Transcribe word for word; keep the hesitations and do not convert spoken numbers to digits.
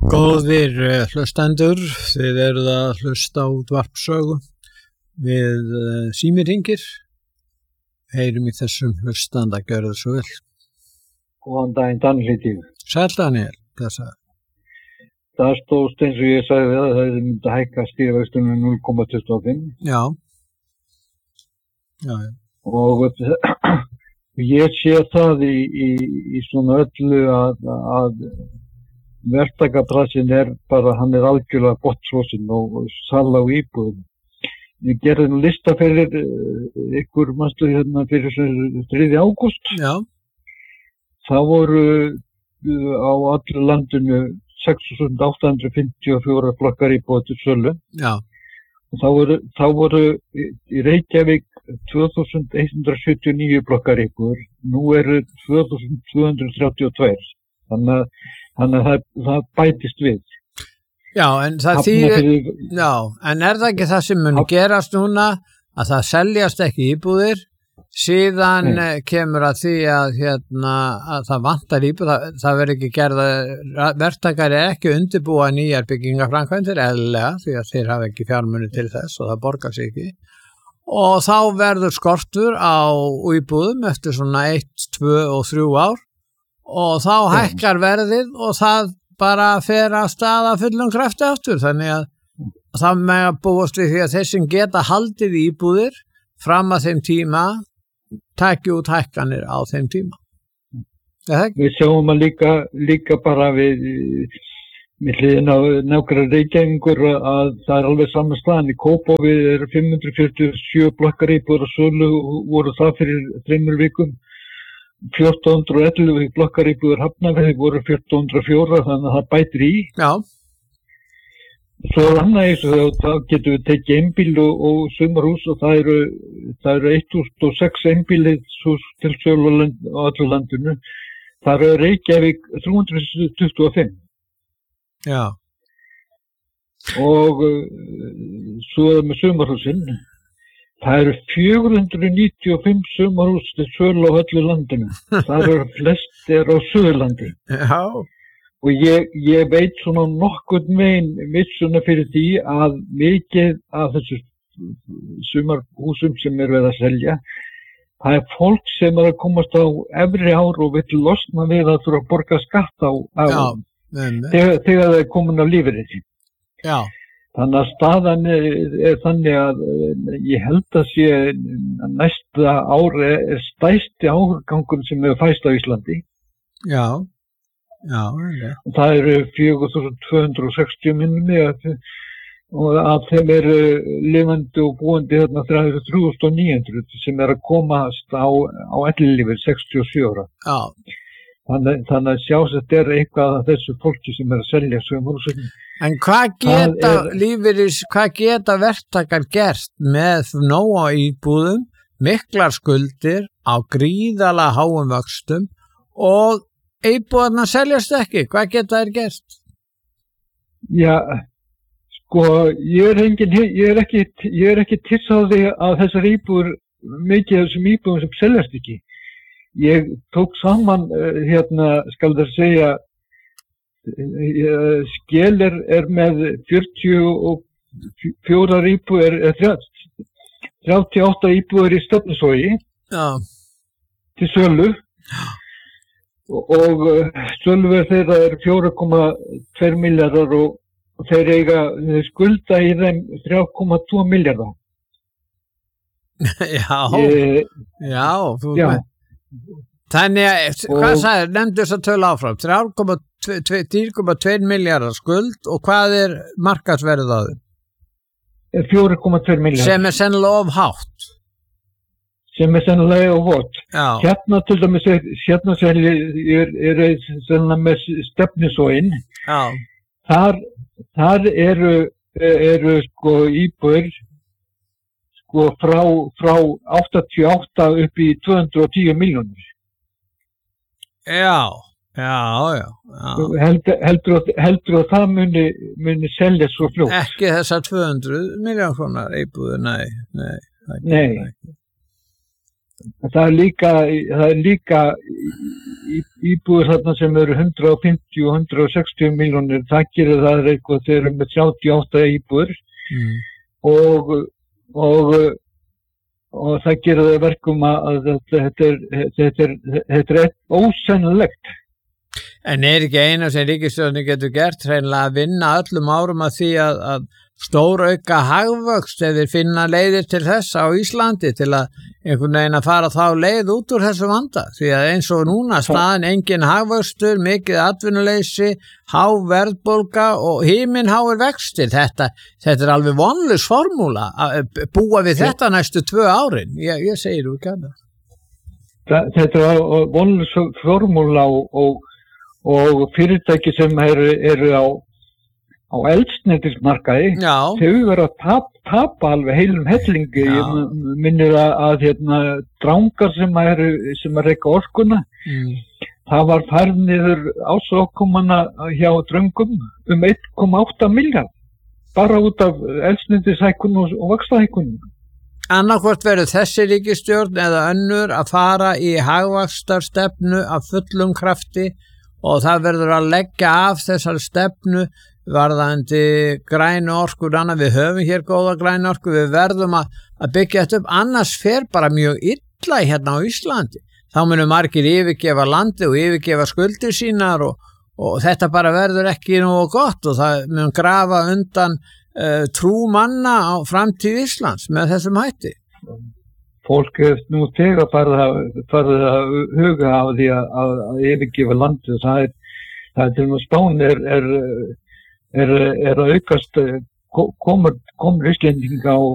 Góðir uh, hlustendur, þið eruð að hlusta á útvarpssögu við uh, símihringir. Heyrum í þessum hlustanda, gjörðu svo vel. Góðan daginn, Daniel heiti ég. Sæll Daniel, hvað sagði? Það stóðst eins og ég sagði það, það er myndið að hækka stýrivextinum núll komma tuttugu og fimm. Já. Já, já. Og ég sé það í, í, í svona öllu að, að verktakabrasinn er bara, hann er algjörlega botnfrosinn og, og sala á íbúðum. Ég gerði nú lista fyrir ykkur, manstu hérna fyrir þriðja ágúst. Já. Það voru á allu landinu sex þúsund átta hundruð fimmtíu og fjögur flokkar íbúða til sölu. Já. Og þá voru, þá voru í Reykjavík tvö þúsund hundrað sjötíu og níu flokkar íbúður. Nú eru tvö þúsund tvö hundruð þrjátíu og tvö. Þannig að, þannig að það, það bætist við. Já, en það þýðir, já, en er það ekki það sem mun gerast núna að það seljast ekki íbúðir, síðan Nei. kemur að því að, hérna, að það vantar íbúð, það, það verður ekki gerða, verktakar er ekki undirbúa nýjar byggingaframkvæmdir eðlilega því að þeir hafa ekki fjármuni til þess og það borgar sig ekki. Og þá verður skortur á íbúðum eftir svona eitt, tvö og þrjú ár og þá hækkar verðið og það bara fer að staða fullum krafti aftur, þannig að það með að búast við því að þeir sem geta haldið íbúðir fram að þeim tíma taki út hækkanir á þeim tíma. Við sjáum að líka, líka bara við, við hliðin á nákvæmlega Reykjavíkur að það er alveg saman staðan. Í Kópavogi eru fimm hundruð fjörutíu og sjö blokkar íbúðir og sölu voru það fyrir þremur vikum. fjórtán hundruð og ellefu blokkar íbúðir Hafnarfirði voru fjórtán hundruð og fjögur, þannig að það bætir í. Já. Svo er annað eins og þá getum við tekið einbíl og, og sumarhús og það eru, það eru eitt þúsund og sex einbílshús til sölu á öllu landinu. Það eru Reykjavík þrjú hundruð tuttugu og fimm. Já. Og uh, svo er það með sumarhúsin. Það eru fjögur hundruð níutíu og fimm sumarhús til sölu á öllu landinu. Það eru flest er á Suðurlandi. Já. Og ég, ég veit svona nokkurn veginn vissuna fyrir því að mikið af þessu sumarhúsum sem er verið að selja, það er fólk sem er að komast á efri ár og vill losna við að þurfa að borga skatt á, á þegar, þegar það er komin á lífeyri. Já. Þannig að staðan er, er þannig að ég held að sé að næsta ári er stærsti árgangur sem hefur fæst á Íslandi. Já, já. já. Það eru fjögur þúsund tvö hundruð sextíu minnum og að þeim eru lifandi og búandi þarna þrjú þúsund níu hundruð sem er að komast á, á ellilífeyri sextíu og sjö ára. Já. Þannig, þannig að sjá þetta er eitthvað af þessu fólki sem er að selja sumarhúsin. En hvað geta er, lífeyris, hvað geta verktakar gert með nóga íbúðum, miklar skuldir á gríðarlega háum vöxtum og íbúðarna seljast ekki? Hvað geta þær gert? Já, sko, ég er, engin, ég er ekki, ég er ekki tissaði að þessar íbúður, mikið af þessum íbúðum sem seljast ekki. Ég tók saman, hérna, skal það segja, Skel er, er með fjörutíu og fjórar íbúðir, þrjátíu og átta íbúðir í Stefnusvogi til sölu og, og söluverð þeirra er fjögur komma tveir milljarðar og, og þeir eiga skulda í þeim þrjú komma tvo milljarða. Já, ég, já, þú já. Þannig að, hvað sagði, nefndu þess að tölu áfram, þrjú komma tveir milljarðar skuld og hvað er markaðsverðið á þeim? fjögur komma tveir milljarðar. Sem er sennilega of hátt. Sem er sennilega of hátt. Já. Hérna til dæmis er, hérna er, er, er sennilega með Stefnusvoginn. Já. Þar, þar eru, eru sko íbúðir sko frá, frá áttatíu og átta upp í tvö hundruð og tíu milljónir. Já, já, já. já. Heldur, heldur, að, heldur að það muni, muni selja svo fljótt? Ekki þessar tvö hundruð milljón krónar íbúður, nei, nei. Nei. það er líka, það er líka íbúður þarna sem eru hundrað fimmtíu og hundrað sextíu milljónir, það gerir það eitthvað þeir eru með þrjátíu og átta íbúður mm. og, og, og það gerir það verkum að þetta er, þetta er, þetta er ósennilegt. En er ekki eina sem ríkisstjórnin getur gert hreinlega að vinna öllum árum að því að, að stórauka hagvöxt ef þeir finna leiðir til þess á Íslandi til að einhvern veginn að fara þá leið út úr þessu vanda því að eins og núna staðan engin hagvöxtur, mikið atvinnuleysi, há verðbólga og himinháir vextir. Þetta, þetta er alveg vonlaus formúla að búa við þetta næstu tvö árin. Ég, ég segir þú ekki að það. Þetta er vonlaus formúla og, og, og fyrirtæki sem eru, eru á á eldsneytismarkaði, þau verða að tap, tapa alveg heilum hellingi. Já. Ég minnir að, að hérna, drangar sem eru sem að reka orkuna, mm. það var færð niður ásókomana hjá dröngum um einn komma átta milljarð, bara út af eldsneytishækkun og, og vaxtahækkun. Annarkvort verður þessi ríkisstjórn eða önnur að fara í hagvaxtarstefnu af fullum krafti og það verður að leggja af þessar stefnu varðandi grænu orku, annað við höfum hér góða grænu orku, við verðum að, að byggja þetta upp, annars fer bara mjög illa hérna á Íslandi. Þá munum margir yfirgefa landi og yfirgefa skuldir sínar og, og þetta bara verður ekki nógu gott og það mun grafa undan uh, trú manna á framtíð Íslands með þessum hætti. Fólk er nú þegar farið að huga á því að, að, að yfirgefa landi. Það er, það er til og með Spán er, er Er, er að aukast komur, komur Íslendinga á